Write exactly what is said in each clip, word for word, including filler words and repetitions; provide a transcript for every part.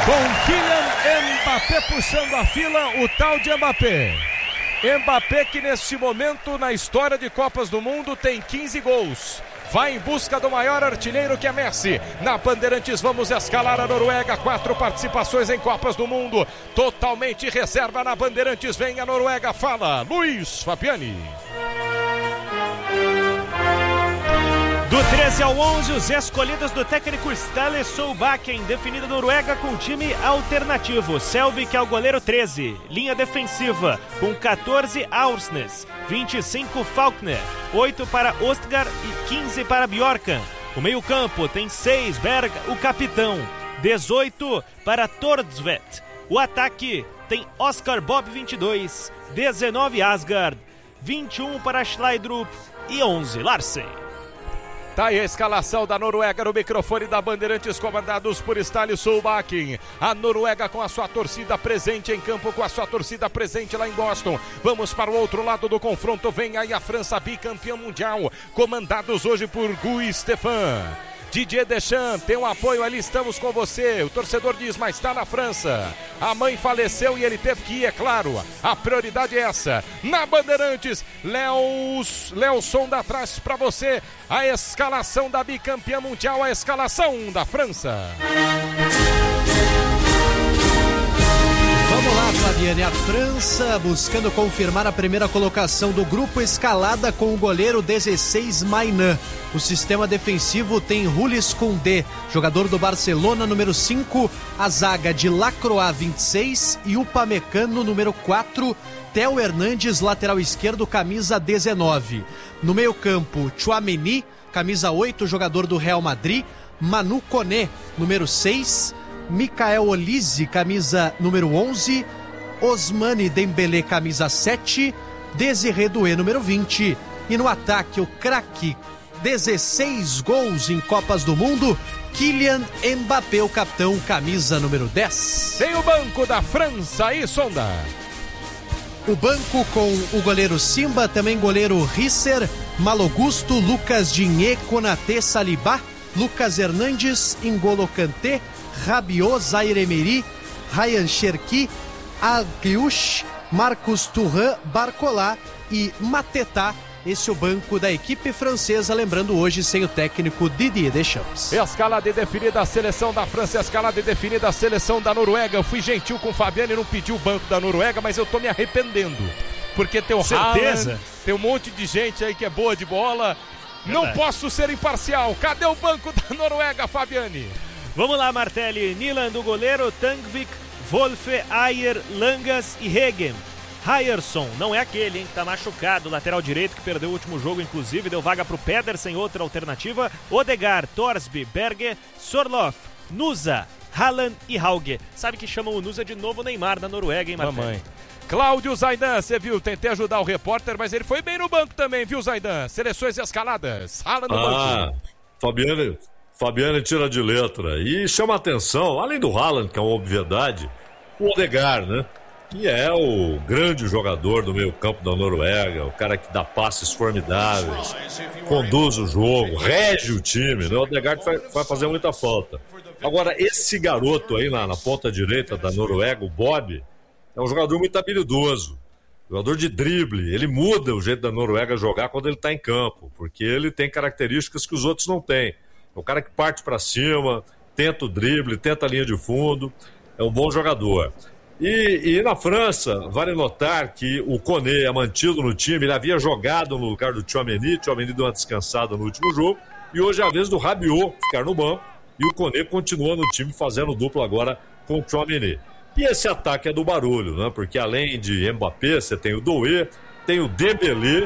Com Kylian Mbappé puxando a fila, o tal de Mbappé. Mbappé que neste momento na história de Copas do Mundo tem quinze gols. Vai em busca do maior artilheiro que é Messi. Na Bandeirantes vamos escalar a Noruega. Quatro participações em Copas do Mundo. Totalmente reserva na Bandeirantes. Vem a Noruega. Fala, Luiz Fabiani. Do treze ao onze, os escolhidos do técnico Ståle Solbakken, definida Noruega com time alternativo. Selvik é o goleiro treze. Linha defensiva com quatorze Aursnes, vinte e cinco Faulkner, oito para Ostgar e quinze para Bjorkan. O meio campo tem seis Berg, o capitão, dezoito para Tordsvet. O ataque tem Oscar Bob, vinte e dois, dezenove Asgard, vinte e um para Schleidrup e onze Larsen. Tá aí a escalação da Noruega no microfone da Bandeirantes, comandados por Ståle Solbakken. A Noruega com a sua torcida presente em campo, com a sua torcida presente lá em Boston. Vamos para o outro lado do confronto, vem aí a França, bicampeã mundial, comandados hoje por Guy Stefan. Didier Deschamps tem um apoio ali, estamos com você. O torcedor diz, mas está na França. A mãe faleceu e ele teve que ir, é claro. A prioridade é essa. Na Bandeirantes, Léos, Léoson dá atrás para você. A escalação da bicampeã mundial, a escalação da França. Vamos lá, Fabiane. A França buscando confirmar a primeira colocação do grupo, escalada com o goleiro dezesseis Maignan. O sistema defensivo tem Jules Koundé, jogador do Barcelona, número cinco, a zaga de Lacroix, vinte e seis, e Upamecano, número quatro, Theo Hernandes, lateral esquerdo, camisa dezenove. No meio campo, Tchouaméni, camisa oito, jogador do Real Madrid, Manu Koné, número seis, Michael Olise, camisa número onze, Ousmane Dembélé, camisa sete, Désiré Doué, número vinte, e no ataque o craque, dezesseis gols em Copas do Mundo, Kylian Mbappé, o capitão, camisa número dez. Tem o banco da França aí, Sonda. O banco com o goleiro Simba, também goleiro Risser, Malogusto, Lucas Digne, Konaté, Saliba, Lucas Hernandes, N'Golo Kanté, Rabiot, Zaire Emery, Ryan Cherki, Aguiush, Marcus Thuram, Barcola e Mateta. Esse é o banco da equipe francesa, lembrando hoje sem o técnico Didier Deschamps. Escalada e definida a seleção da França, escalada e definida a seleção da Noruega. Eu fui gentil com o Fabiano e não pedi o banco da Noruega, mas eu tô me arrependendo. Porque tem o Certeza. Haaland, tem um monte de gente aí que é boa de bola. Verdade. Não posso ser imparcial. Cadê o banco da Noruega, Fabiane? Vamos lá, Martelli. Nilan do goleiro, Tangvik, Wolfe, Ayer, Langas e Hegem. Ryerson, não é aquele, hein, que tá machucado, lateral direito, que perdeu o último jogo, inclusive, deu vaga pro Pedersen, outra alternativa. Odegaard, Torsby, Berge, Sorloth, Nusa, Haaland e Hauge. Sabe que chamam o Nusa de novo Neymar da Noruega, hein, Martelli? Mamãe. Cláudio Zaidan, você viu, tentei ajudar o repórter, mas ele foi bem no banco também, viu, Zaidan? Seleções escaladas, Haaland no ah, banco. Fabiane, Fabiane tira de letra e chama atenção, além do Haaland, que é uma obviedade, o Odegaard, né? Que é o grande jogador do meio campo da Noruega, o cara que dá passes formidáveis, conduz o jogo, rege o time, né? O Odegaard vai, vai fazer muita falta. Agora, esse garoto aí na, na ponta direita da Noruega, o Bob, é um jogador muito habilidoso, jogador de drible, ele muda o jeito da Noruega jogar quando ele está em campo, porque ele tem características que os outros não têm. É um cara que parte para cima, tenta o drible, tenta a linha de fundo, é um bom jogador. E, e na França, vale notar que o Koné é mantido no time, ele havia jogado no lugar do Tchouaméni, Tchouaméni deu uma descansada no último jogo, e hoje é a vez do Rabiot ficar no banco, e o Koné continua no time fazendo dupla agora com o Tchouaméni. E esse ataque é do barulho, né? Porque além de Mbappé, você tem o Doué, tem o Dembélé,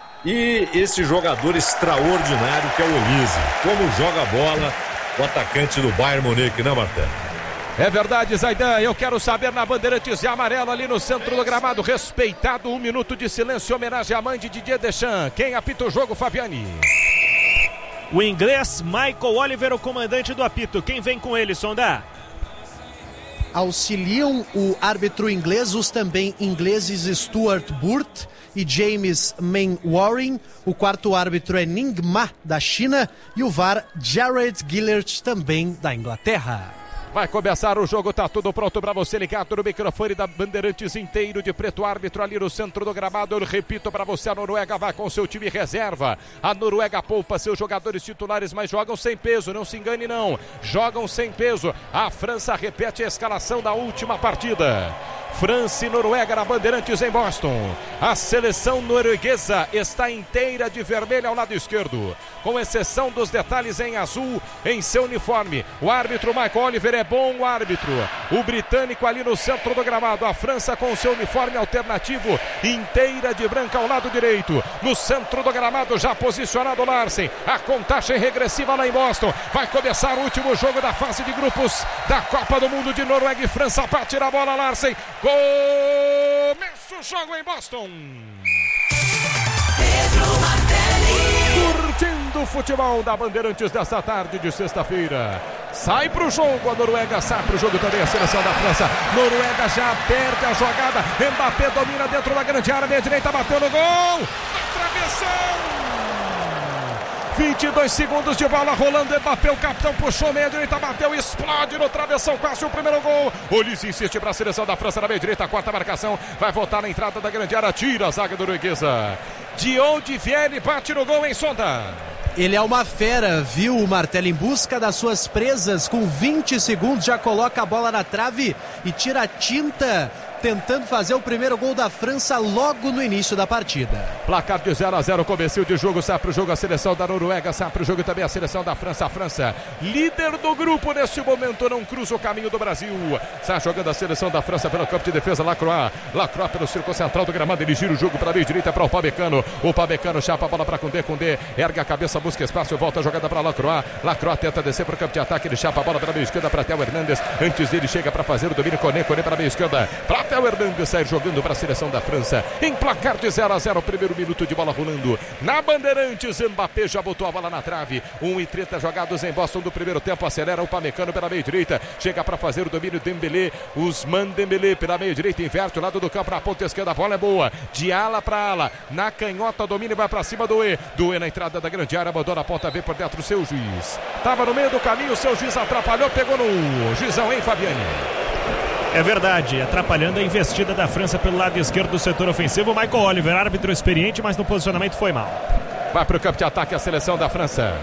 e esse jogador extraordinário que é o Olise. Como joga a bola o atacante do Bayern Munique, né, Martel? É verdade, Zaidan, eu quero saber na Bandeirantes de amarelo ali no centro do gramado, respeitado, um minuto de silêncio, homenagem à mãe de Didier Deschamps. Quem apita o jogo, Fabiani? O inglês Michael Oliver, o comandante do apito. Quem vem com ele, Sondá? Auxiliam o árbitro inglês os também ingleses Stuart Burt e James Mainwaring. O quarto árbitro é Ning Ma, da China, e o V A R Jared Gillert, também da Inglaterra. Vai começar o jogo, tá tudo pronto para você ligado no microfone da Bandeirantes inteiro de preto, árbitro ali no centro do gramado. Eu repito para você, a Noruega vai com seu time reserva. A Noruega poupa seus jogadores titulares, mas jogam sem peso, não se engane não. Jogam sem peso. A França repete a escalação da última partida. França e Noruega na Bandeirantes em Boston. A seleção norueguesa está inteira de vermelho ao lado esquerdo, com exceção dos detalhes em azul em seu uniforme. O árbitro Michael Oliver é bom árbitro. O britânico ali no centro do gramado. A França com seu uniforme alternativo, inteira de branco ao lado direito. No centro do gramado, já posicionado Larsen. A contagem regressiva lá em Boston. Vai começar o último jogo da fase de grupos da Copa do Mundo de Noruega e França. Para tirar a bola, Larsen. Começa o jogo em Boston. Curtindo o futebol da Bandeirantes desta tarde de sexta-feira. Sai pro jogo a Noruega, sai pro jogo também a seleção da França. Noruega já perde a jogada. Mbappé domina dentro da grande área, meia direita, bateu no gol. Na travessão. vinte e dois segundos de bola rolando. Mbappé, o capitão, puxou meia direita, bateu, explode no travessão, quase o primeiro gol. Olise insiste para a seleção da França na meia direita, quarta marcação, vai voltar na entrada da grande área, tira a zaga norueguesa. De onde vier, ele bate no gol em Sonda. Ele é uma fera, viu o Martelli em busca das suas presas, com vinte segundos já coloca a bola na trave e tira a tinta, tentando fazer o primeiro gol da França logo no início da partida. Placar de zero a zero, comecinho de jogo, sai pro jogo a seleção da Noruega, sai pro jogo também a seleção da França. A França, líder do grupo neste momento, não cruza o caminho do Brasil. Sai jogando a seleção da França pelo campo de defesa, Lacroix. Lacroix pelo círculo central do gramado, ele gira o jogo para a meia direita para o Pamecano. O Pamecano chapa a bola para Koundé, Koundé ergue a cabeça, busca espaço, volta a jogada para Lacroix. Lacroix tenta descer para o campo de ataque, ele chapa a bola para a meia esquerda para Theo Hernandes. Antes dele chega para fazer o domínio, Koné, Koné para a meia esquerda, para Theo Hernandes sair jogando para a seleção da França. Em placar de zero a zero, primeiro minuto de bola rolando. Na Bandeirantes, Mbappé já botou a bola na trave. um e trinta jogados em Boston do primeiro tempo. Acelera o Pamecano pela meia direita. Chega para fazer o domínio Dembélé. Usman Dembélé pela meia direita. Inverte o lado do campo na ponta esquerda. A bola é boa. De ala para ala. Na canhota, domínio vai para cima do E. Do E na entrada da grande área. Abandona a ponta B por dentro o seu juiz. Tava no meio do caminho. O seu juiz atrapalhou. Pegou no juizão, hein, Fabiane? É verdade, atrapalhando a investida da França pelo lado esquerdo do setor ofensivo. Michael Oliver, árbitro experiente, mas no posicionamento foi mal. Vai para o campo de ataque a seleção da França.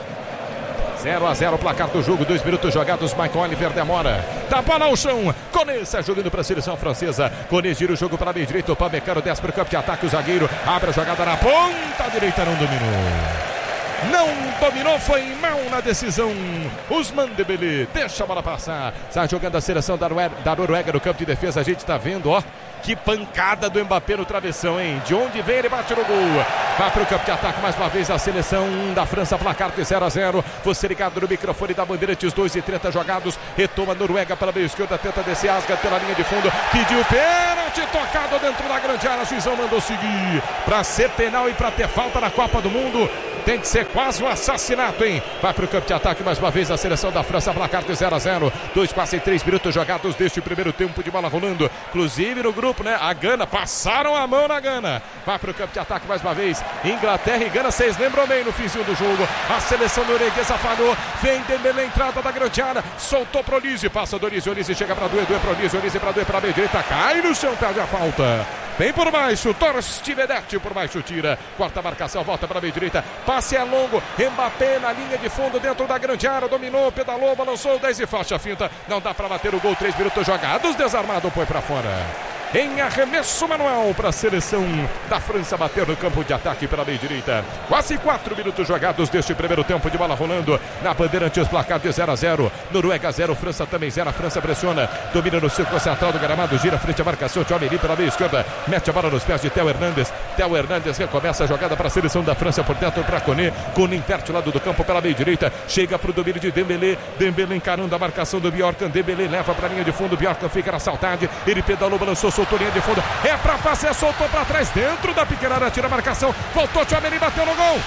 zero a zero, placar do jogo, dois minutos jogados. Michael Oliver demora. Tá bola ao chão. Koné sai jogando para a seleção francesa. Koné gira o jogo para a meia direita. O Pamecano desce para o campo de ataque. O zagueiro abre a jogada na ponta direita, não dominou. Não dominou, foi mal na decisão. Usman Dembélé deixa a bola passar. Sai jogando a seleção da Noruega, da Noruega no campo de defesa. A gente tá vendo, ó, que pancada do Mbappé no travessão, hein? De onde vem, ele bate no gol. Vai para o campo de ataque mais uma vez a seleção da França. Placar de zero a zero. Você ligado no microfone da Bandeirantes, dois e trinta jogados. Retoma a Noruega pela meia esquerda, tenta descer, asga pela linha de fundo. Pediu pênalti, tocado dentro da grande área. O juizão mandou seguir. Para ser penal e para ter falta na Copa do Mundo, tem que ser quase um assassinato, hein? Vai para o campo de ataque mais uma vez a seleção da França. Placar de zero a zero. dois, quase três minutos jogados deste primeiro tempo de bola rolando. Inclusive no grupo, né? A Gana, passaram a mão na Gana. Vai para o campo de ataque mais uma vez. Inglaterra e Gana, vocês lembram bem no finzinho do jogo. A seleção norueguesa falhou. Vem Dembélé, entrada da grande área. Soltou pro Olise, passa do Olise. Olise chega para Dué, Dué pro Olise. Olise para Dué, para a meia direita. Cai no chão, perde a falta. Vem por baixo, Torsten Vedete por baixo, tira. Quarta marcação, volta para a meia direita. Passe é longo, Mbappé na linha de fundo, dentro da grande área. Dominou, pedalou, balançou, dez e faixa, finta. Não dá para bater o gol, três minutos jogados. Desarmado, foi para fora. Em arremesso manual para a seleção da França bater no campo de ataque pela meia direita. Quase quatro minutos jogados deste primeiro tempo de bola rolando na Bandeirantes, placar de zero a zero. Noruega zero, França também zero. A França pressiona, domina no círculo central do gramado, gira frente à marcação. Tchouaméni pela meia esquerda, mete a bola nos pés de Theo Hernandes. Theo Hernandes recomeça a jogada para a seleção da França por dentro para Koné. Koné inverte o lado do campo pela meia direita, chega para o domínio de Dembélé. Dembélé encarando a marcação do Bjorkan. Dembélé leva para a linha de fundo. Bjorkan fica na saudade, ele pedalou, balançou, soltou linha de fundo, é pra fazer, soltou pra trás, dentro da pequena área, tira a marcação, voltou, Tchouaméni bateu no gol,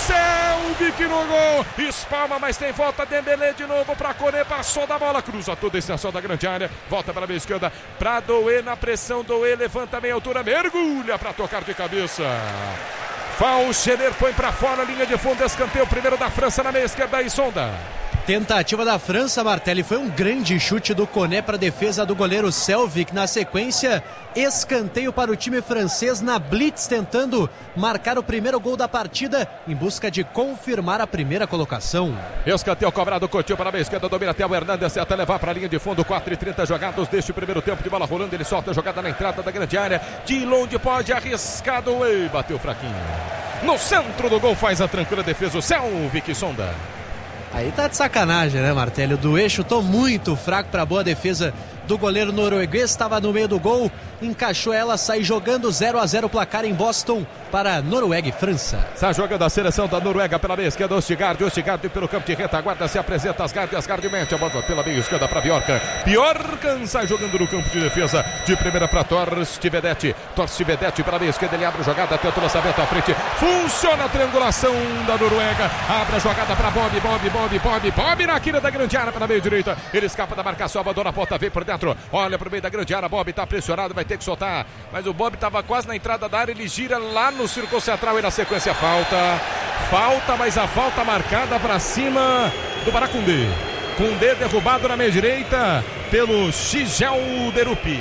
Selvik no gol, espalma, mas tem volta, Dembélé de novo pra Koné, passou da bola, cruza toda a extensão da grande área, volta para a meia esquerda, pra Doué, na pressão, Doué levanta a meia altura, mergulha pra tocar de cabeça. Falchener põe pra fora a linha de fundo, escanteio, primeiro da França na meia esquerda e Sonda. Tentativa da França, Martelli, foi um grande chute do Koné para a defesa do goleiro Selvik. Na sequência, escanteio para o time francês na blitz, tentando marcar o primeiro gol da partida em busca de confirmar a primeira colocação. Escanteio cobrado, Coutinho para a esquerda, domina até o Hernandes, até levar para a linha de fundo, quatro e trinta jogados deste primeiro tempo de bola rolando, ele solta a jogada na entrada da grande área, de longe pode, arriscado, e bateu fraquinho. No centro do gol faz a tranquila defesa o Selvik Sonda. Aí tá de sacanagem, né, Martelli? O Doué chutou muito fraco para a boa defesa do goleiro norueguês, estava no meio do gol, encaixou ela, sai jogando zero a zero placar em Boston para Noruega e França. Está jogando a seleção da Noruega pela meia esquerda, Ostigard, Ostigard pelo campo de retaguarda, se apresenta Asgard, Asgard mente a bola pela meia esquerda para Bjorkan, Bjorkan sai jogando no campo de defesa, de primeira para Torstvedete, Torstvedete para a meia esquerda, ele abre a jogada, tenta o lançamento à frente, funciona a triangulação da Noruega, abre a jogada para Bob, Bob, Bob, Bob, Bob na quina da grande área para a meia direita, ele escapa da marcação, abandona a ponta, vem por dentro, olha para o meio da grande área, Bob está pressionado, vai ter que soltar, mas o Bob estava quase na entrada da área, ele gira lá no círculo central e na sequência falta, falta, mas a falta marcada para cima do Baracundê, Koundé derrubado na meia direita pelo Shigel Derupi.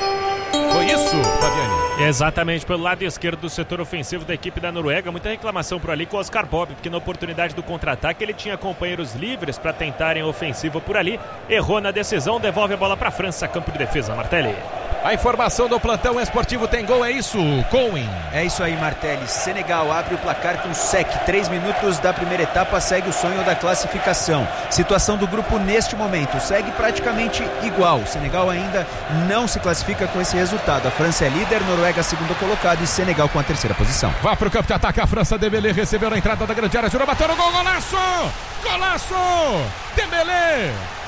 Foi isso, Fabiane? Exatamente, pelo lado esquerdo do setor ofensivo da equipe da Noruega, muita reclamação por ali com o Oscar Bob, porque na oportunidade do contra-ataque ele tinha companheiros livres para tentarem a ofensiva por ali, errou na decisão, devolve a bola para a França, campo de defesa, Martelli. A informação do plantão esportivo tem gol, é isso, Cohen? É isso aí, Martelli. Senegal abre o placar com sec. Três minutos da primeira etapa, segue o sonho da classificação. Situação do grupo neste momento, segue praticamente igual. Senegal ainda não se classifica com esse resultado. A França é líder, Noruega segundo colocado e Senegal com a terceira posição. Vai pro campo de ataque, a França, Dembélé recebeu na entrada da grande área, jurou, bateu no gol, golaço! Golaço! Dembélé!